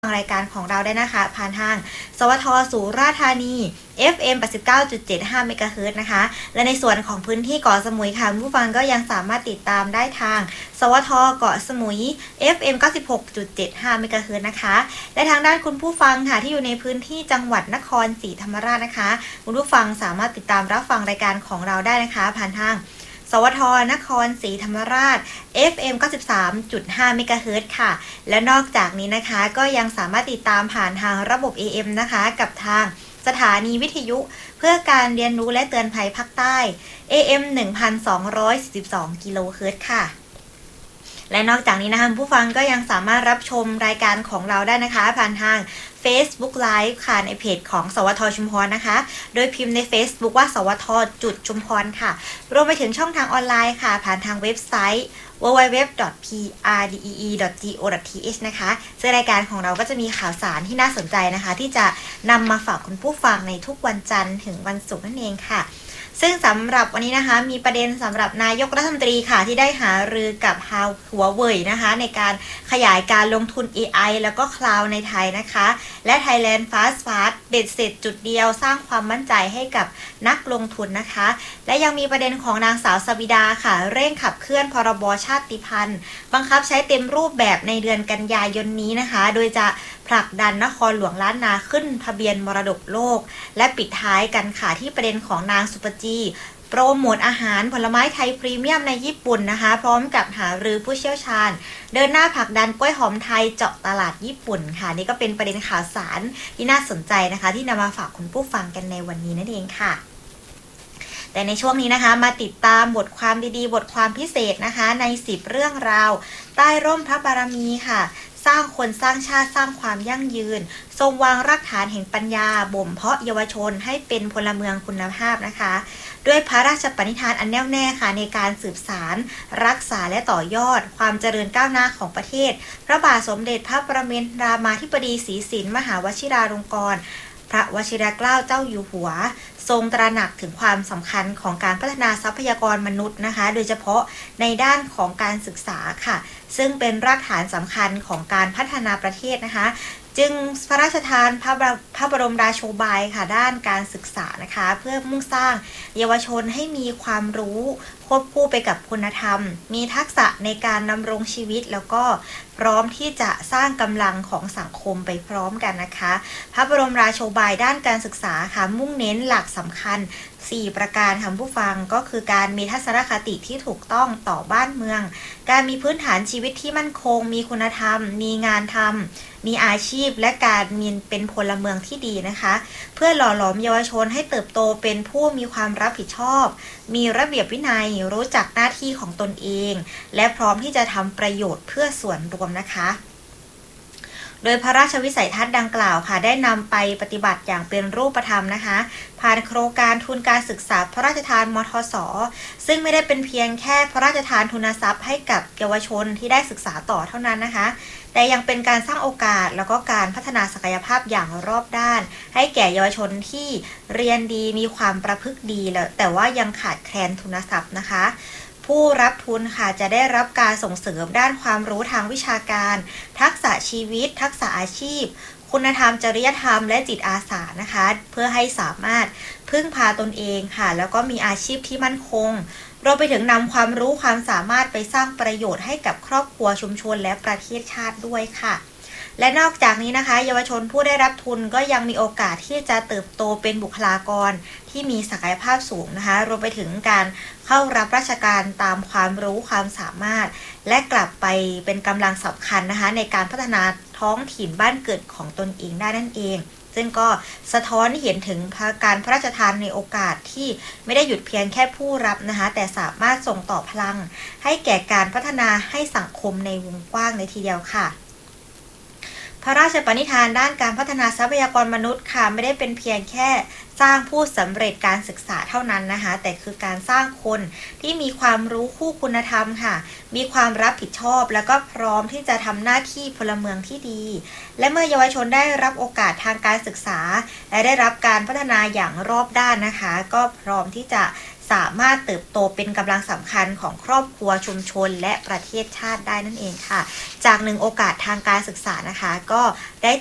รายการของเราได้นะคะผ่านทางสวทสุราษฎร์ธานี FM 89.75 เมกะเฮิรตซ์นะคะและในส่วนของพื้นที่เกาะสมุยค่ะผู้ฟังก็ยังสามารถติดตามได้ทางสวทเกาะสมุย FM 96.75 เมกะเฮิรตซ์นะคะและทางด้านคุณผู้ฟังค่ะที่อยู่ในพื้นที่จังหวัดนครศรีธรรมราชนะคะคุณผู้ฟังสามารถติดตามรับฟังรายการของเราได้นะคะผ่านทางสวทนครศรีธรรมราช FM 93.5 เมกะเฮิรตซ์ค่ะและนอกจากนี้นะคะก็ยังสามารถติดตามผ่านทางระบบ AM นะคะกับทางสถานีวิทยุเพื่อการเรียนรู้และเตือนภัยภาคใต้ AM 1,242 กิโลเฮิรตซ์ค่ะและนอกจากนี้นะคะผู้ฟังก็ยังสามารถรับชมรายการของเราได้นะคะผ่านทาง Facebook Live ค่ะในเพจของสวทชุมพรนะคะโดยพิมพ์ใน Facebook ว่าสวทชุมพรค่ะรวมไปถึงช่องทางออนไลน์ค่ะผ่านทางเว็บไซต์ www.prdee.go.th นะคะซึ่งรายการของเราก็จะมีข่าวสารที่น่าสนใจนะคะที่จะนำมาฝากคุณผู้ฟังในทุกวันจันทร์ถึงวันศุกร์นั่นเองค่ะซึ่งสำหรับวันนี้นะคะมีประเด็นสำหรับนายกรัฐมนตรีค่ะที่ได้หารือกับหัวเว่ยนะคะในการขยายการลงทุน AI แล้วก็คลาวด์ในไทยนะคะและ Thailand Fast Fast เบ็ดเสร็จจุดเดียวสร้างความมั่นใจให้กับนักลงทุนนะคะและยังมีประเด็นของนางสาวสบิดาค่ะเร่งขับเคลื่อนพรบชาติพันธุ์บังคับใช้เต็มรูปแบบในเดือนกันยายนนี้นะคะโดยจะผลักดันนครหลวงล้านนาขึ้นทะเบียนมรดกโลกและปิดท้ายกันค่ะที่ประเด็นของนางสุปจีโปรโมทอาหารผลไม้ไทยพรีเมียมในญี่ปุ่นนะคะพร้อมกับหารือผู้เชี่ยวชาญเดินหน้าผลักดันกล้วยหอมไทยเจาะตลาดญี่ปุ่นค่ะนี่ก็เป็นประเด็นข่าวสารที่น่าสนใจนะคะที่นำมาฝากคุณผู้ฟังกันในวันนี้นั่นเองค่ะแต่ในช่วงนี้นะคะมาติดตามบทความดีๆบทความพิเศษนะคะใน10เรื่องราวใต้ร่มพระบารมีค่ะสร้างคนสร้างชาติสร้างความยั่งยืนทรงวางรากฐานแห่งปัญญาบ่มเพาะเยาวชนให้เป็นพลเมืองคุณภาพนะคะด้วยพระราชปณิธานอันแน่วแน่ค่ะในการสืบสานรักษาและต่อยอดความเจริญก้าวหน้าของประเทศพระบาทสมเด็จพระประมินทรามาธิบดีศรีสินมหาวชิราลงกรณ์พระวชิรเกล้าเจ้าอยู่หัวทรงตระหนักถึงความสำคัญของการพัฒนาทรัพยากรมนุษย์นะคะโดยเฉพาะในด้านของการศึกษาค่ะซึ่งเป็นรากฐานสำคัญของการพัฒนาประเทศนะคะจึงพระราชทานพระบรมราโชบายค่ะด้านการศึกษานะคะเพื่อมุ่งสร้างเยาวชนให้มีความรู้ควบคู่ไปกับคุณธรรมมีทักษะในการดำรงชีวิตแล้วก็พร้อมที่จะสร้างกำลังของสังคมไปพร้อมกันนะคะพระบรมราโชบายด้านการศึกษาค่ะมุ่งเน้นหลักสำคัญ4ประการค่ะผู้ฟังก็คือการมีทัศนคติที่ถูกต้องต่อบ้านเมืองการมีพื้นฐานชีวิตที่มั่นคงมีคุณธรรมมีงานทำมีอาชีพและการมีเป็นพลเมืองที่ดีนะคะเพื่อหล่อหลอมเยาวชนให้เติบโตเป็นผู้มีความรับผิดชอบมีระเบียบวินัยรู้จักหน้าที่ของตนเองและพร้อมที่จะทำประโยชน์เพื่อส่วนรวมนะคะโดยพระราชวิสัยทัศน์ดังกล่าวค่ะได้นำไปปฏิบัติอย่างเป็นรูปธรรมนะคะผ่านโครงการทุนการศึกษาพระราชทานมทส.ซึ่งไม่ได้เป็นเพียงแค่พระราชทานทุนทรัพย์ให้กับเยาวชนที่ได้ศึกษาต่อเท่านั้นนะคะแต่ยังเป็นการสร้างโอกาสแล้วก็การพัฒนาศักยภาพอย่างรอบด้านให้แก่เยาวชนที่เรียนดีมีความประพฤติดีแล้วแต่ว่ายังขาดแคลนทุนทรัพย์นะคะผู้รับทุนค่ะจะได้รับการส่งเสริมด้านความรู้ทางวิชาการทักษะชีวิตทักษะอาชีพคุณธรรมจริยธรรมและจิตอาสานะคะเพื่อให้สามารถพึ่งพาตนเองค่ะแล้วก็มีอาชีพที่มั่นคงรวมไปถึงนำความรู้ความสามารถไปสร้างประโยชน์ให้กับครอบครัวชุมชนและประเทศชาติด้วยค่ะและนอกจากนี้นะคะเยาวชนผู้ได้รับทุนก็ยังมีโอกาสที่จะเติบโตเป็นบุคลากรที่มีศักยภาพสูงนะคะรวมไปถึงการเข้ารับราชการตามความรู้ความสามารถและกลับไปเป็นกำลังสำคัญนะคะในการพัฒนาท้องถิ่นบ้านเกิดของตนเองได้นั่นเองซึ่งก็สะท้อนเห็นถึงการพระราชทานในโอกาสที่ไม่ได้หยุดเพียงแค่ผู้รับนะคะแต่สามารถส่งต่อพลังให้แก่การพัฒนาให้สังคมในวงกว้างเลยทีเดียวค่ะพระราชปณิธานด้านการพัฒนาทรัพยากรมนุษย์ค่ะไม่ได้เป็นเพียงแค่สร้างผู้สำเร็จการศึกษาเท่านั้นนะคะแต่คือการสร้างคนที่มีความรู้คู่คุณธรรมค่ะมีความรับผิดชอบแล้วก็พร้อมที่จะทำหน้าที่พลเมืองที่ดีและเมื่อเยาวชนได้รับโอกาสทางการศึกษาและได้รับการพัฒนาอย่างรอบด้านนะคะก็พร้อมที่จะสามารถเติบโตเป็นกำลังสำคัญของครอบครัวชุมชนและประเทศชาติได้นั่นเองค่ะจาก1โอกาสทางการศึกษานะคะก็ได้